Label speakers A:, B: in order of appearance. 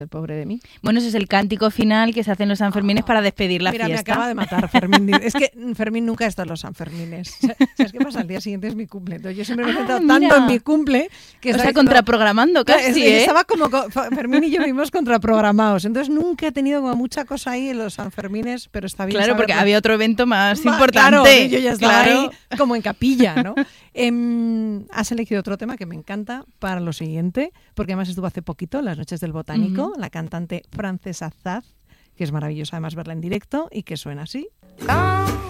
A: El pobre de mí.
B: Bueno, ese es el cántico final que se hace en los Sanfermines para despedir la
A: Mira,
B: fiesta.
A: Me acaba de matar Fermín. Es que Fermín nunca está en los Sanfermines. ¿Sabes qué pasa? Al día siguiente es mi cumple. Entonces yo siempre me he centrado tanto en mi cumple que
B: contraprogramando casi, ¿eh?
A: Estaba como Fermín y yo vivimos contraprogramados. Entonces nunca he tenido como mucha cosa ahí en los Sanfermines, pero está bien.
B: Claro, porque había otro evento más importante.
A: Claro, yo ya estaba ahí como en capilla, ¿no? Has elegido otro tema que me encanta para lo siguiente, porque además estuvo hace poquito en las Noches del Botánico, la cantante Francesa Zaz, que es maravillosa además verla en directo y que suena así.